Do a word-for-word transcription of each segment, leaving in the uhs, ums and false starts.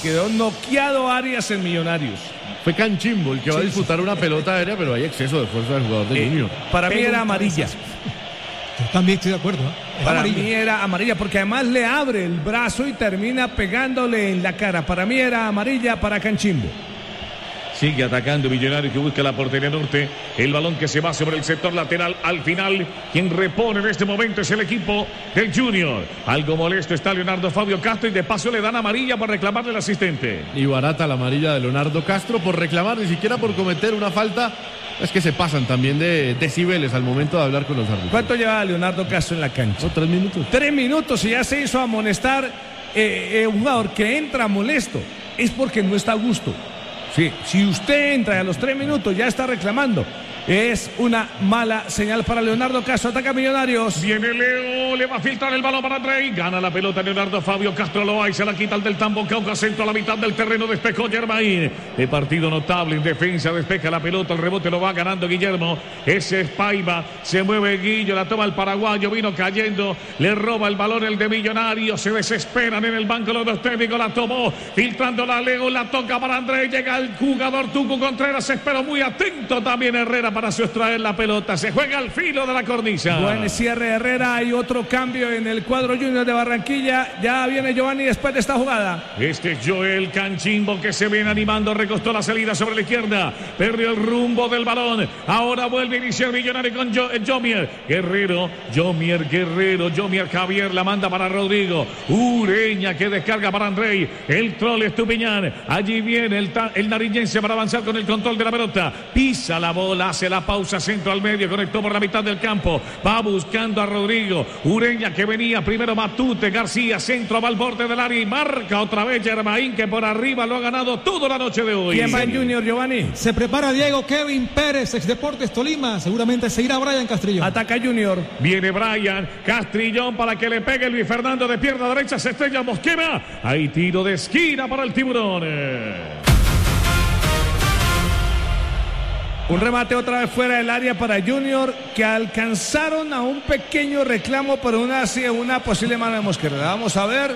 quedó noqueado Arias en Millonarios. Fue Canchimbo el que va a disputar una pelota aérea, pero hay exceso de fuerza del jugador de Eh, Junior. Para mí Pero era un amarilla. Yo también estoy de acuerdo. ¿eh? Es Para amarilla. mí era amarilla, porque además le abre el brazo y termina pegándole en la cara. Para mí era amarilla para Canchimbo. Sigue atacando Millonarios, que busca la portería norte. El balón que se va sobre el sector lateral. Al final, quien repone en este momento es el equipo del Junior. Algo molesto está Leonardo Fabio Castro y de paso le dan amarilla por reclamarle al asistente. Y barata la amarilla de Leonardo Castro por reclamar, ni siquiera por cometer una falta. Es que se pasan también de decibeles al momento de hablar con los árbitros. ¿Cuánto lleva Leonardo Castro en la cancha? Oh, tres minutos. Tres minutos y ya se hizo amonestar eh, eh, un jugador que entra molesto. Es porque no está a gusto. Sí, si usted entra y a los tres minutos ya está reclamando, es una mala señal para Leonardo Castro. Ataca Millonarios. Viene Leo, le va a filtrar el balón para Andrei. Gana la pelota Leonardo Fabio Castro, lo hay, se la quita el del Tambo Cauca, centro a la mitad del terreno, despejó Germain. De partido notable en defensa, despeja la pelota, el rebote lo va ganando Guillermo. Ese es Paiva, se mueve Guillo, la toma el paraguayo, vino cayendo, le roba el balón el de Millonarios, se desesperan en el banco los dos técnicos, la tomó, filtrándola Leo, la toca para Andrei, llega el jugador Tuco Contreras, espero muy atento también Herrera para sustraer la pelota, se juega al filo de la cornisa. Buen cierre Herrera, hay otro cambio en el cuadro Junior de Barranquilla, ya viene Giovanni después de esta jugada. Este es Joel Canchimbo que se viene animando, recostó la salida sobre la izquierda, perdió el rumbo del balón, ahora vuelve a iniciar Millonario con jo Jomier, Guerrero, Jomier Guerrero, Jomier Javier la manda para Rodrigo, Ureña que descarga para Andrei, el troll Estupiñán, allí viene el, el nariñense para avanzar con el control de la pelota, pisa la bola, hace la pausa, centro al medio, conectó por la mitad del campo, va buscando a Rodrigo, Ureña que venía, primero Matute, García, centro va al borde del área y marca otra vez Germain que por arriba lo ha ganado toda la noche de hoy. ¿Quién va en Junior, Giovanni? Se prepara Diego Kevin Pérez, ex Deportes Tolima, seguramente se irá Brian Castrillón. Ataca Junior. Viene Brian Castrillón para que le pegue Luis Fernando de pierna derecha, se estrella Mosquera, hay tiro de esquina para el Tiburón. Un remate otra vez fuera del área para Junior, que alcanzaron a un pequeño reclamo por una, una posible mano de Mosquera. Vamos a ver.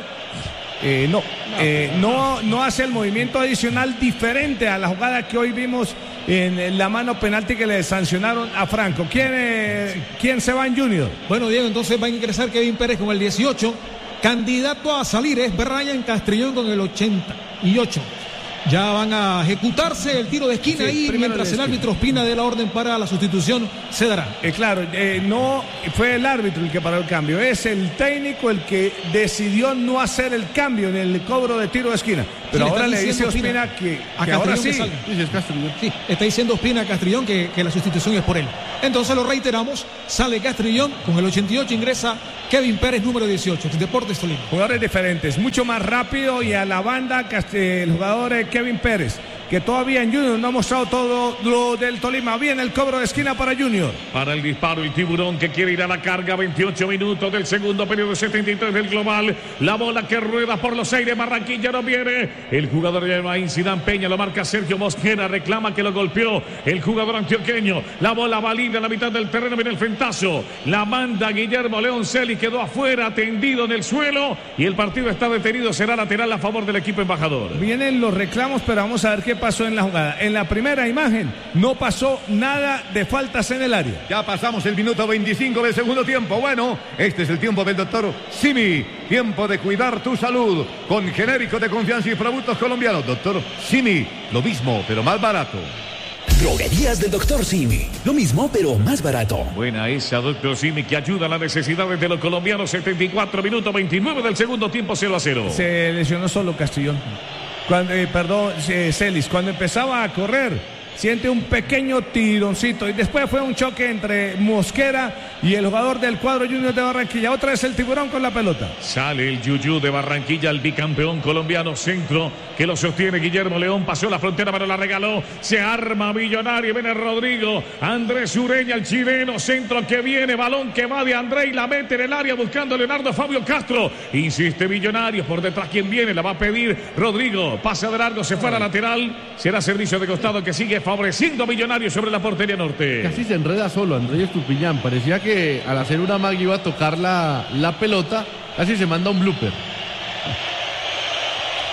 Eh, no, eh, no, no hace el movimiento adicional diferente a la jugada que hoy vimos en la mano penalti que le sancionaron a Franco. ¿Quién, eh, ¿quién se va en Junior? Bueno, Diego, entonces va a ingresar Kevin Pérez con el dieciocho. Candidato a salir es Brian Castrillón con el ochenta y ocho. Ya van a ejecutarse el tiro de esquina Sí, ahí mientras el árbitro Ospina dé la orden para la sustitución, se dará. Eh, claro, eh, no fue el árbitro el que paró el cambio, es el técnico el que decidió no hacer el cambio en el cobro de tiro de esquina. Pero Sí, ahora le le está dice diciendo Ospina que, a que ahora Castrillón sí. que salga. Sí, sí, es Castrillón. Sí, está diciendo Ospina a Castrillón que, que la sustitución es por él. Entonces lo reiteramos, sale Castrillón, con el ochenta y ocho ingresa Kevin Pérez, número dieciocho, Deportes Tolima. Jugadores diferentes, mucho más rápido, y a la banda el jugador eh, Kevin Pérez, que todavía en Junior no ha mostrado todo lo del Tolima. Viene el cobro de esquina para Junior. Para el disparo, el Tiburón que quiere ir a la carga. veintiocho minutos del segundo periodo, setenta y tres del global. La bola que rueda por los aires. Barranquilla no viene. El jugador de Germain Zidane Peña lo marca Sergio Mosquera. Reclama que lo golpeó el jugador antioqueño. La bola va libre a la mitad del terreno. Viene el frentazo. La manda Guillermo León Celi. Quedó afuera, tendido en el suelo. Y el partido está detenido. Será lateral a favor del equipo embajador. Vienen los reclamos, pero vamos a ver qué pasó en la jugada. En la primera imagen no pasó nada de faltas en el área. Ya pasamos el minuto veinticinco del segundo tiempo. Bueno, este es el tiempo del doctor Simi. Tiempo de cuidar tu salud con genéricos de confianza y productos colombianos. Doctor Simi, lo mismo, pero más barato. Droguerías del doctor Simi. Lo mismo, pero más barato. Buena esa, doctor Simi, que ayuda a las necesidades de los colombianos. setenta y cuatro minutos, veintinueve del segundo tiempo, cero a cero. Se lesionó solo Castrillón. Cuando, eh, perdón, eh, Celis, cuando empezaba a correr, siente un pequeño tironcito y después fue un choque entre Mosquera y el jugador del cuadro Junior de Barranquilla. Otra vez el Tiburón con la pelota. Sale el Yuyú de Barranquilla, el bicampeón colombiano, centro que lo sostiene Guillermo León, pasó la frontera pero la regaló, se arma Millonario, viene Rodrigo, Andrés Ureña, el chileno, centro que viene, balón que va de Andrés, la mete en el área buscando a Leonardo Fabio Castro, insiste Millonario, por detrás quien viene, la va a pedir Rodrigo, pasa de largo, se fue a la lateral, será servicio de costado que sigue favoreciendo a Millonarios sobre la portería norte. Casi se enreda solo Andrés Estupiñán. Parecía que al hacer una mag iba a tocar la, la pelota. Casi se manda un blooper.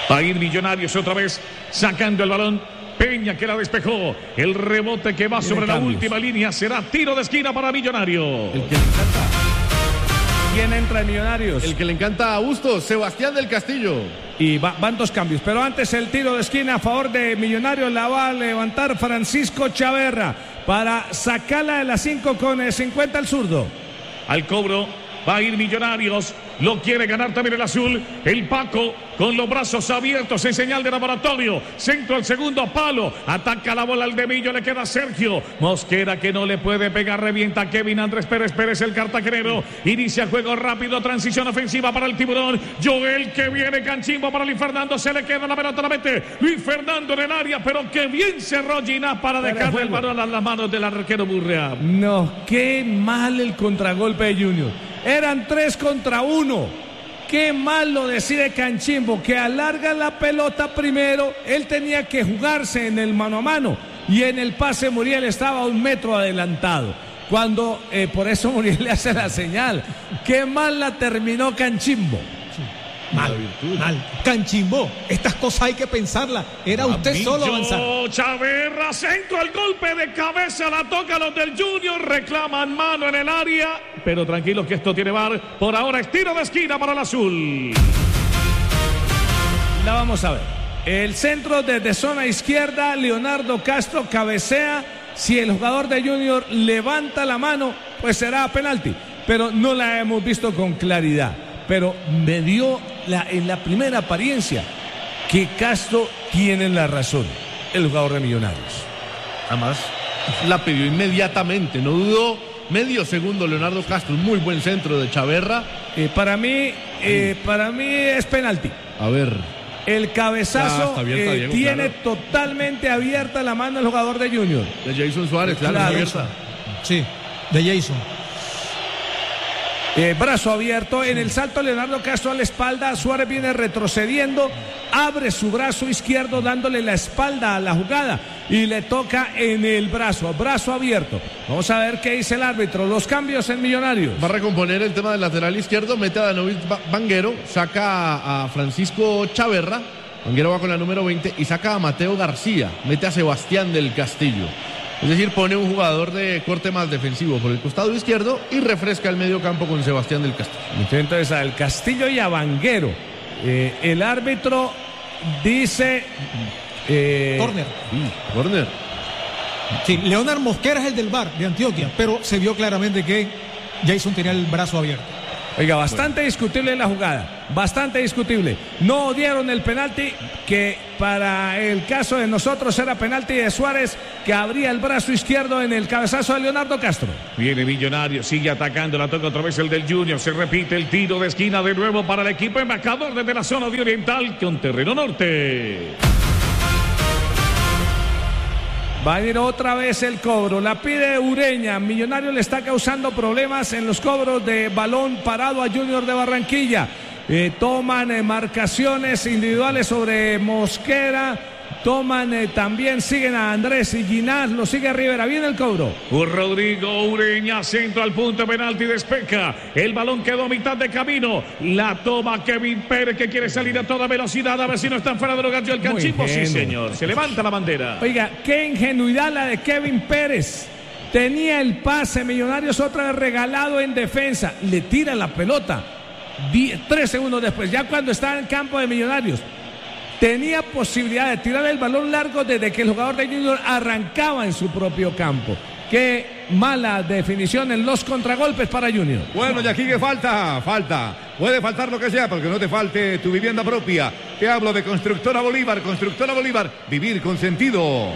Va a ir Millonarios otra vez sacando el balón. Peña que la despejó. El rebote que va Tiene sobre cambios. la última línea será tiro de esquina para Millonarios. El que le encanta, ¿Quién entra en Millonarios? el que le encanta a Bustos, Sebastián del Castillo. Y va- van dos cambios. Pero antes el tiro de esquina a favor de Millonarios la va a levantar Francisco Chaverra para sacarla de las cinco con el cincuenta al zurdo. Al cobro va a ir Millonarios. Lo quiere ganar también el azul. El Paco con los brazos abiertos en señal de laboratorio. Centro al segundo palo. Ataca la bola al de Millo. Le queda Sergio Mosquera que no le puede pegar. Revienta a Kevin Andrés Pérez Pérez, el cartagenero. Inicia juego rápido. Transición ofensiva para el Tiburón. Joel que viene. Canchimbo para Luis Fernando. Se le queda la pelota. La mete Luis Fernando en el área. Pero que bien cerró Ginás para dejarle el balón a las manos del arquero Burrea. No, qué mal el contragolpe de Junior. Eran tres contra uno. Qué mal lo decide Canchimbo, que alarga la pelota primero. Él tenía que jugarse en el mano a mano. Y en el pase Muriel estaba a un metro adelantado. Cuando, eh, por eso Muriel le hace la señal. Qué mal la terminó Canchimbo. Mal, mal. Canchimbo, estas cosas hay que pensarlas. Era usted solo avanzar. Millo, Chaverra, centro, el golpe de cabeza, la toca los del Junior, reclaman mano en el área, pero tranquilos que esto tiene V A R. Por ahora es tiro de esquina para el azul. La vamos a ver. El centro desde zona izquierda, Leonardo Castro cabecea. Si el jugador de Junior levanta la mano, pues será penalti. Pero no la hemos visto con claridad. Pero me dio la, en la primera apariencia que Castro tiene la razón, el jugador de Millonarios. Además, la pidió inmediatamente, no dudó medio segundo Leonardo Castro, un muy buen centro de Chaverra. Eh, para mí, eh, para mí es penalti. A ver, El Ya, cabezazo está abierta, eh, Diego, tiene claro. totalmente abierta la mano el jugador de Junior. de Jason Suárez, claro, Claro. abierta. Sí, de Jason. Eh, brazo abierto, en el salto Leonardo Castro a la espalda, Suárez viene retrocediendo, abre su brazo izquierdo dándole la espalda a la jugada y le toca en el brazo, brazo abierto. Vamos a ver qué dice el árbitro, los cambios en Millonarios. Va a recomponer el tema del lateral izquierdo, mete a Danovic Ba- Vanguero, saca a, a Francisco Chaverra, Vanguero va con la número veinte y saca a Mateo García, mete a Sebastián del Castillo. Es decir, pone un jugador de corte más defensivo por el costado izquierdo y refresca el medio campo con Sebastián del Castillo. Entonces al Castillo y a Vanguero. Eh, el árbitro dice... Eh, Corner. Sí, corner. Sí, Leonard Mosquera es el del V A R de Antioquia, pero se vio claramente que Jason tenía el brazo abierto. Oiga, bastante discutible la jugada, bastante discutible. No dieron el penalti, que para el caso de nosotros era penalti de Suárez, que abría el brazo izquierdo en el cabezazo de Leonardo Castro. Viene Millonario, sigue atacando, la toca otra vez el del Junior, se repite el tiro de esquina de nuevo para el equipo embajador desde la zona de Oriental con terreno norte. Va a ir otra vez el cobro, la pide Ureña. Millonario le está causando problemas en los cobros de balón parado a Junior de Barranquilla. Eh, toman eh, marcaciones individuales sobre Mosquera. Toman eh, también, siguen a Andrés y Ginás, lo sigue Rivera. Viene el cobro. Rodrigo Ureña, centro al punto penalti, despeja. El balón quedó a mitad de camino. La toma Kevin Pérez, que quiere salir a toda velocidad. A ver si no están fuera de los ganchos el Canchimbo. Sí, ingenuo. señor. Se levanta la bandera. Oiga, qué ingenuidad la de Kevin Pérez. Tenía el pase, Millonarios otra vez regalado en defensa. Le tira la pelota. Die- tres segundos después, ya cuando está en campo de Millonarios. Tenía posibilidad de tirar el balón largo desde que el jugador de Junior arrancaba en su propio campo. Qué mala definición en los contragolpes para Junior. Bueno, y aquí que falta, falta. Puede faltar lo que sea, porque no te falte tu vivienda propia. Te hablo de Constructora Bolívar, Constructora Bolívar, vivir con sentido.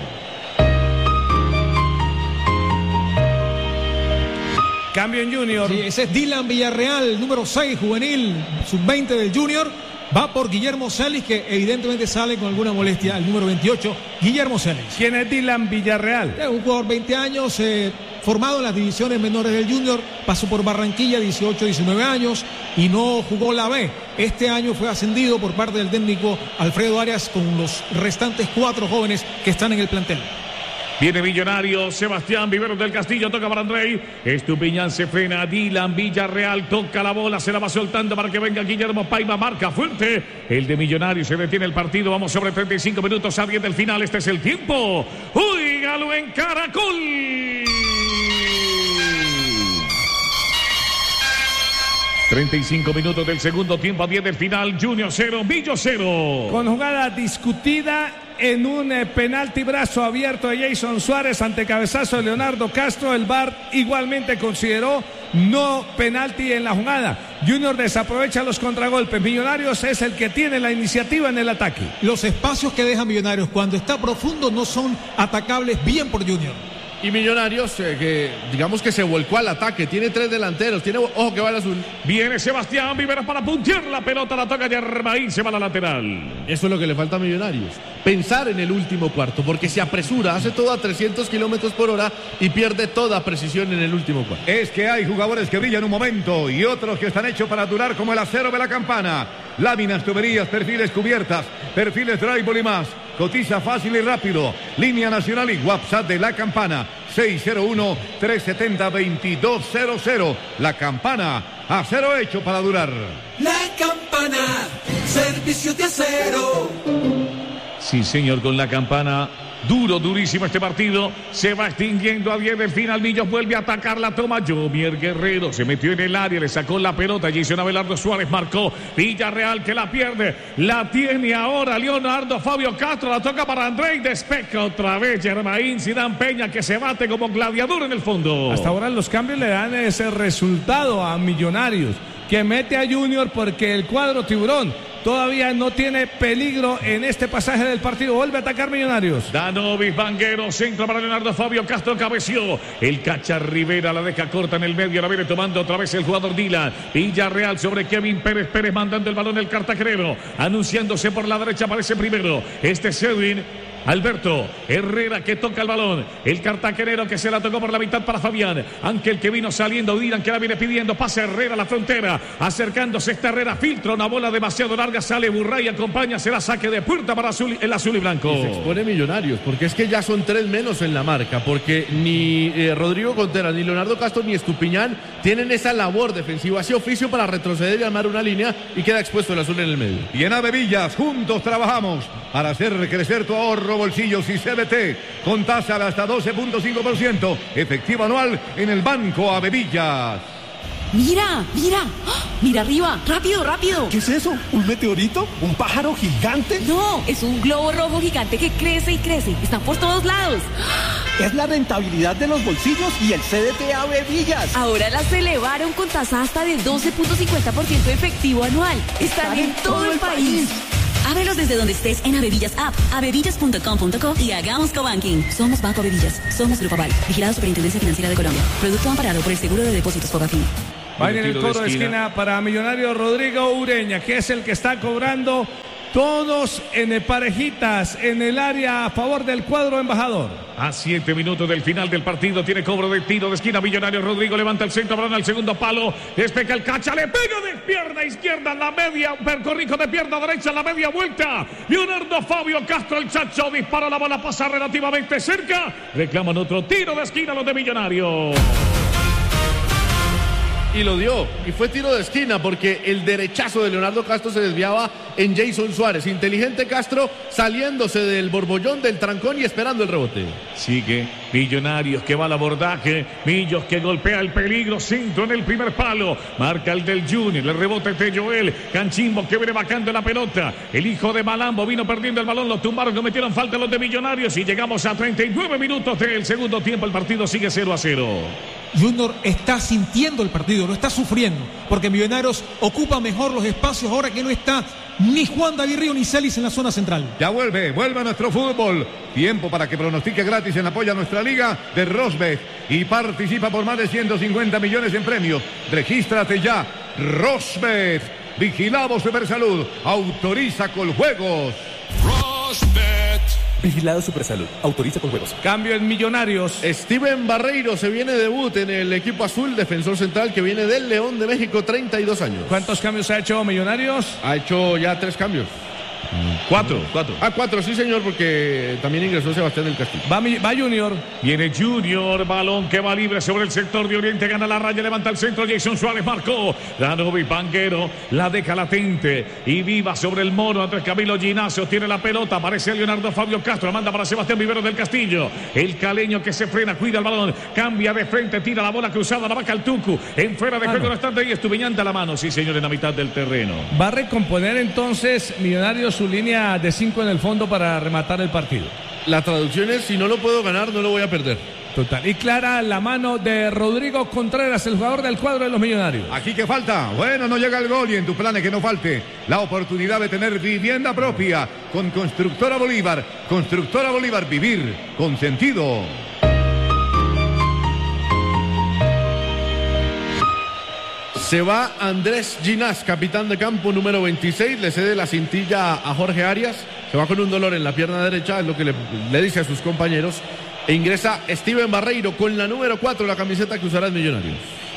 Cambio en Junior. Sí, ese es Dylan Villarreal, número seis, juvenil, sub veinte del Junior. Va por Guillermo Celis, que evidentemente sale con alguna molestia, el número veintiocho, Guillermo Celis. ¿Quién es Dylan Villarreal? Es un jugador veinte años, eh, formado en las divisiones menores del Junior, pasó por Barranquilla, dieciocho, diecinueve años, y no jugó la B. Este año fue ascendido por parte del técnico Alfredo Arias con los restantes cuatro jóvenes que están en el plantel. Viene Millonario, Sebastián Viveros del Castillo, toca para Andrei. Estupiñán se frena, Dylan Villarreal toca la bola, se la va soltando para que venga Guillermo Paiva, marca fuerte. El de Millonario, se detiene el partido, vamos sobre treinta y cinco minutos a diez del final, este es el tiempo. Óigalo en Caracol. treinta y cinco minutos del segundo tiempo a diez del final, Junior cero, Millo cero. Con jugada discutida en un eh, penalti brazo abierto de Jason Suárez ante cabezazo de Leonardo Castro, el V A R igualmente consideró no penalti en la jugada. Junior desaprovecha los contragolpes. Millonarios es el que tiene la iniciativa en el ataque. Los espacios que deja Millonarios cuando está profundo no son atacables bien por Junior. Y Millonarios, eh, que digamos que se volcó al ataque, tiene tres delanteros, tiene ojo que va al azul. Viene Sebastián Viveros para puntear la pelota, la toca Germain, se va a la lateral. Eso es lo que le falta a Millonarios, pensar en el último cuarto, porque se apresura, hace todo a trescientos kilómetros por hora y pierde toda precisión en el último cuarto. Es que hay jugadores que brillan un momento y otros que están hechos para durar, como el acero de la Campana. Láminas, tuberías, perfiles cubiertas, perfiles drywall y más. Cotiza fácil y rápido. Línea nacional y WhatsApp de La Campana. seis cero uno, tres siete cero, dos dos cero cero. La Campana, acero hecho para durar. La Campana, servicio de acero. Sí, señor, con la Campana. Duro, durísimo este partido. Se va extinguiendo a diez del final. Millos vuelve a atacar, la toma Jomier Guerrero. Se metió en el área, le sacó la pelota. Jason Abelardo Suárez marcó. Villarreal que la pierde. La tiene ahora Leonardo Fabio Castro. La toca para Andrei. Despeca otra vez Germain Zidane Peña, que se bate como gladiador en el fondo. Hasta ahora los cambios le dan ese resultado a Millonarios, que mete a Junior porque el cuadro tiburón todavía no tiene peligro en este pasaje del partido. Vuelve a atacar Millonarios. Danovis, Vanguero, centro para Leonardo Fabio Castro, cabeció. El Cacha Rivera la deja corta en el medio, la viene tomando otra vez el jugador Dylan. Villarreal sobre Kevin Pérez, Pérez mandando el balón el cartagenero. Anunciándose por la derecha, aparece primero. Este es Edwin Alberto Herrera, que toca el balón. El cartagenero que se la tocó por la mitad para Fabián. Ángel que vino saliendo. Dylan que la viene pidiendo. Pasa Herrera a la frontera. Acercándose esta Herrera. Filtra una bola demasiado larga. Sale Burray. Acompaña. Será saque de puerta para azul, el azul y blanco. Y se expone Millonarios. Porque es que ya son tres menos en la marca. Porque ni eh, Rodrigo Contreras, ni Leonardo Castro, ni Estupiñán tienen esa labor defensiva, ese oficio para retroceder y armar una línea. Y queda expuesto el azul en el medio. Y en Avevillas, juntos trabajamos para hacer crecer tu ahorro, bolsillos y C B T con tasa de hasta doce punto cinco por ciento efectivo anual en el Banco Avevillas. Mira, mira, ¡oh! Mira arriba, rápido, rápido. ¿Qué es eso? ¿Un meteorito? ¿Un pájaro gigante? No, es un globo rojo gigante que crece y crece. Están por todos lados. Es la rentabilidad de los bolsillos y el C D T Avevillas. Ahora las elevaron con tasa hasta de doce punto cincuenta por ciento efectivo anual. Están, Están en, en todo, todo el país. país. Ábrelos desde donde estés en Avevillas App, avevillas punto com punto co y hagamos cobanking. Somos Banco Avevillas, somos Grupo Aval, vigilado Superintendencia Financiera de Colombia. Producto amparado por el Seguro de Depósitos Fogafín. Va en el cobro de esquina para Millonario Rodrigo Ureña, que es el que está cobrando. Todos en parejitas en el área a favor del cuadro embajador. A siete minutos del final del partido tiene cobro de tiro de esquina. Millonario Rodrigo levanta el centro, balón al segundo palo. Despeca el Cacha, le pega de pierna izquierda en la media. Percorrijo de pierna derecha en la media vuelta. Leonardo Fabio Castro, el Chacho, dispara la bola, pasa relativamente cerca. Reclaman otro tiro de esquina los de Millonario. Y lo dio, y fue tiro de esquina porque el derechazo de Leonardo Castro se desviaba en Jason Suárez. Inteligente Castro saliéndose del borbollón del trancón y esperando el rebote. Sigue Millonarios que va al abordaje. Millos que golpea el peligro. Centro en el primer palo. Marca el del Junior. El rebote de Joel. Canchimbo que viene bajando la pelota. El hijo de Malambo vino perdiendo el balón. Lo tumbaron, cometieron falta los de Millonarios. Y llegamos a treinta y nueve minutos del segundo tiempo. El partido sigue cero a cero. Junior está sintiendo el partido, lo está sufriendo, porque Millonarios ocupa mejor los espacios ahora que no está ni Juan David Río ni Celis en la zona central. Ya vuelve, vuelve a nuestro fútbol. Tiempo para que pronostique gratis en apoyo a nuestra liga de Rosbet y participa por más de ciento cincuenta millones en premios. Regístrate ya, Rosbet. Vigilado Supersalud. Autoriza con juegos. Rosbet. Vigilado Supersalud. Autoriza con juegos. Cambio en Millonarios. Steven Barreiro se viene debut en el equipo azul, defensor central que viene del León de México, treinta y dos años. ¿Cuántos cambios ha hecho Millonarios? Ha hecho ya tres cambios. Cuatro, cuatro. Ah, cuatro, sí señor, porque también ingresó Sebastián del Castillo. Va, va Junior. Viene Junior, balón que va libre sobre el sector de Oriente, gana la raya, levanta el centro, Jason Suárez marcó. Danovi Vanguero la deja latente y viva sobre el mono. Andrés Camilo Ginasio tiene la pelota, aparece Leonardo Fabio Castro, manda para Sebastián Viveros del Castillo. El caleño que se frena, cuida el balón, cambia de frente, tira la bola cruzada, la vaca al Tucu. En fuera de Ah, juego no. no está y Estupiñán a la mano, sí señor, en la mitad del terreno. Va a recomponer entonces Millonarios su línea de cinco en el fondo para rematar el partido. La traducción es, si no lo puedo ganar, no lo voy a perder. Total. Y clara la mano de Rodrigo Contreras, el jugador del cuadro de los Millonarios. Aquí que falta. Bueno, no llega el gol y en tu plan es que no falte la oportunidad de tener vivienda propia con Constructora Bolívar. Constructora Bolívar, vivir con sentido. Se va Andrés Ginás, capitán de campo número veintiséis, le cede la cintilla a Jorge Arias, se va con un dolor en la pierna derecha, es lo que le, le dice a sus compañeros, e ingresa Steven Barreiro con la número cuatro, la camiseta que usará el Millonarios.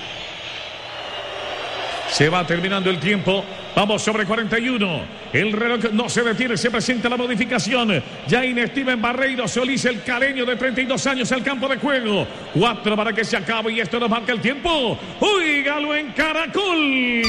Se va terminando el tiempo. Vamos sobre cuarenta y uno. El reloj no se detiene, se presenta la modificación. Ya in Steven Barreiro, Solís, el caleño de treinta y dos años al campo de juego. Cuatro para que se acabe y esto nos marca el tiempo. Oígalo en Caracol.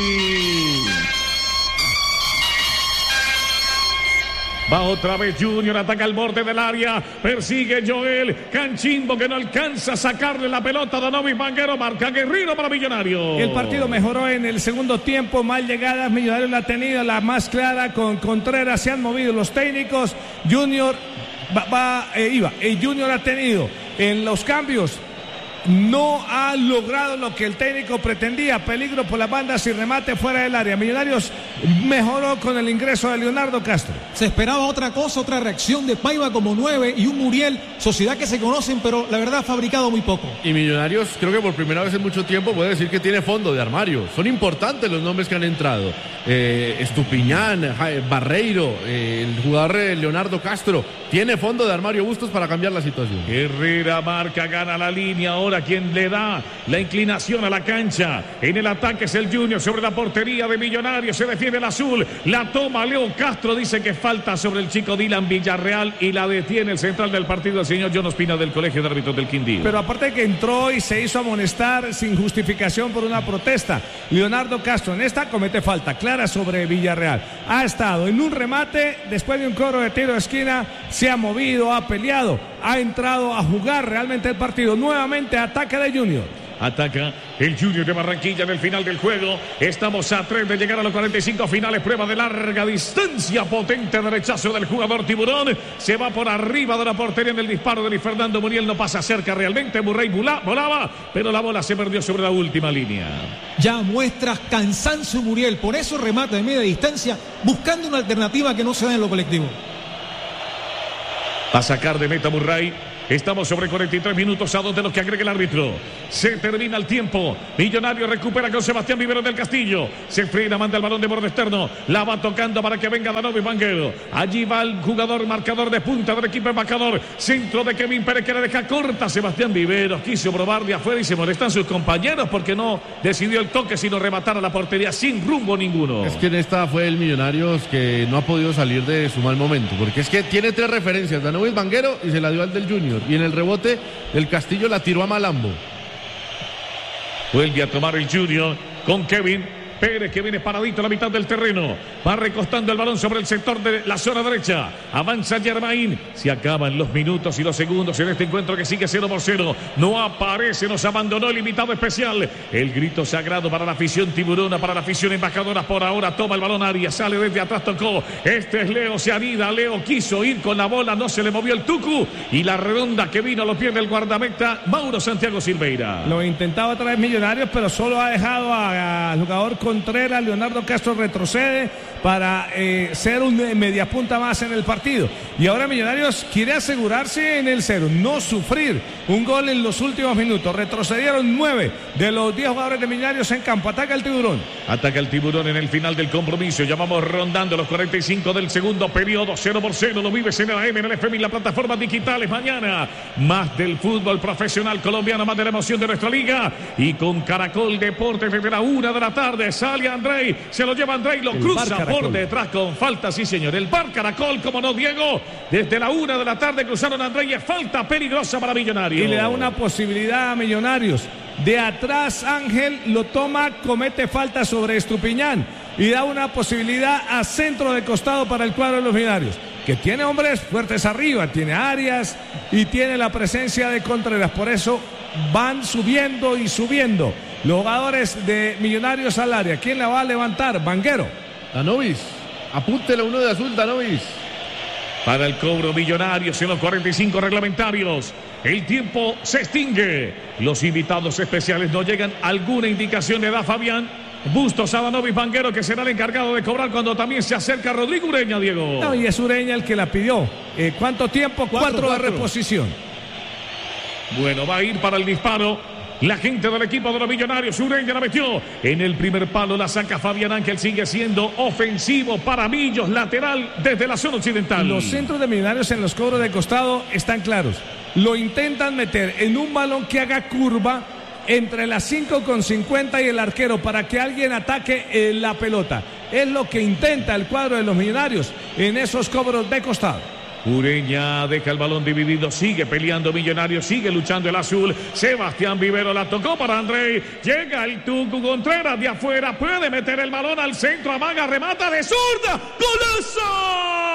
Va otra vez Junior, ataca al borde del área, persigue Joel Canchimbo que no alcanza a sacarle la pelota a Danovi Vanguero, marca Guerrero para Millonarios. El partido mejoró en el segundo tiempo, mal llegadas, Millonarios la ha tenido, la más clara con Contreras, se han movido los técnicos, Junior va, va eh, iba, el Junior ha tenido en los cambios, no ha logrado lo que el técnico pretendía, peligro por las bandas y remate fuera del área. Millonarios mejoró con el ingreso de Leonardo Castro. Se esperaba otra cosa, otra reacción de Paiva como nueve y un Muriel, sociedad que se conocen, pero la verdad ha fabricado muy poco. Y Millonarios, creo que por primera vez en mucho tiempo puede decir que tiene fondo de armario. Son importantes los nombres que han entrado. Eh, Estupiñán, Barreiro, eh, el jugador eh, Leonardo Castro. Tiene fondo de armario Bustos para cambiar la situación. Herrera marca, gana la línea. Ahora quien le da la inclinación a la cancha. En el ataque es el Junior sobre la portería de Millonarios. Se defiende el azul. La toma Leo Castro. Dice que falta sobre el chico Dylan Villarreal y la detiene el central del partido, el señor John Ospina del Colegio de Árbitros del Quindío. Pero aparte de que entró y se hizo amonestar sin justificación por una protesta, Leonardo Castro en esta comete falta clara sobre Villarreal. Ha estado en un remate, después de un cobro de tiro de esquina, se ha movido, ha peleado, ha entrado a jugar realmente el partido. Nuevamente ataque de Junior. Ataca el Junior de Barranquilla en el final del juego. Estamos a tres de llegar a los cuarenta y cinco finales. Prueba de larga distancia. Potente derechazo del jugador Tiburón. Se va por arriba de la portería en el disparo de Luis Fernando Muriel. No pasa cerca realmente. Murray volaba, pero la bola se perdió sobre la última línea. Ya muestras cansancio Muriel. Por eso remata de media distancia, buscando una alternativa que no se da en lo colectivo. A sacar de meta Murray. Estamos sobre cuarenta y tres minutos a dos de los que agrega el árbitro. Se termina el tiempo. Millonario recupera con Sebastián Viveros del Castillo. Se frena, manda el balón de borde externo. La va tocando para que venga Danovi Vanguero. Allí va el jugador marcador de punta del equipo embajador. Centro de Kevin Pérez que le deja corta. Sebastián Viveros quiso probar de afuera y se molestan sus compañeros porque no decidió el toque sino rematar a la portería sin rumbo ninguno. Es que en esta fue el Millonarios que no ha podido salir de su mal momento. Porque es que tiene tres referencias. Danovi Vanguero y se la dio al del Junior. Y en el rebote, el Castillo la tiró a Malambo. Vuelve a tomar el Junior con Kevin Pérez que viene paradito a la mitad del terreno. Va recostando el balón sobre el sector de la zona derecha. Avanza Germain. Se acaban los minutos y los segundos en este encuentro que sigue cero por cero. No aparece, nos abandonó el invitado especial. El grito sagrado para la afición tiburona, para la afición embajadora. Por ahora toma el balón Arias, sale desde atrás, tocó. Este es Leo, se anida. Leo quiso ir con la bola, no se le movió el tucu. Y la redonda que vino a los pies del guardameta Mauro Santiago Silveira. Lo intentaba otra vez Millonarios, pero solo ha dejado al jugador Contreras. Leonardo Castro retrocede para eh, ser un mediapunta más en el partido. Y ahora Millonarios quiere asegurarse en el cero, no sufrir un gol en los últimos minutos. Retrocedieron nueve de los diez jugadores de Millonarios en campo. Ataca el Tiburón. Ataca el Tiburón en el final del compromiso. Ya vamos rondando los cuarenta y cinco del segundo periodo. Cero por cero. Lo vives en el A M, en el F M y las plataformas digitales. Mañana más del fútbol profesional colombiano, más de la emoción de nuestra liga. Y con Caracol Deportes desde la una de la tarde. Sale Andrei, se lo lleva Andrei, lo cruza. Caracol. Por detrás con falta, sí señor. El bar Caracol, como no, Diego. Desde la una de la tarde cruzaron a Andrés. Falta peligrosa para Millonarios. Y le da una posibilidad a Millonarios. De atrás Ángel lo toma, comete falta sobre Estupiñán. Y da una posibilidad a centro de costado para el cuadro de los Millonarios. Que tiene hombres fuertes arriba. Tiene Arias y tiene la presencia de Contreras. Por eso van subiendo y subiendo los jugadores de Millonarios al área. ¿Quién la va a levantar? Vanguero. Danovis. Apúntele uno de azul, Danovis. Para el cobro Millonarios en los cuarenta y cinco reglamentarios. El tiempo se extingue. Los invitados especiales no llegan. ¿Alguna indicación le da Fabián Bustos a Danovis Vanguero, que será el encargado de cobrar cuando también se acerca Rodrigo Ureña, Diego? No, y es Ureña el que la pidió. Eh, ¿Cuánto tiempo? Cuatro, cuatro, cuatro de reposición. Bueno, va a ir para el disparo la gente del equipo de los Millonarios. Ureña la metió en el primer palo, la saca Fabián Ángel. Sigue siendo ofensivo para Millos, lateral desde la zona occidental. Los centros de Millonarios en los cobros de costado están claros. Lo intentan meter en un balón que haga curva entre las cinco con cincuenta y el arquero para que alguien ataque eh, la pelota. Es lo que intenta el cuadro de los Millonarios en esos cobros de costado. Ureña deja el balón dividido, sigue peleando Millonarios, sigue luchando el azul. Sebastián Vivero la tocó para André. Llega el Tucu Contreras de afuera, puede meter el balón al centro, amaga, remata de zurda. ¡Golazo!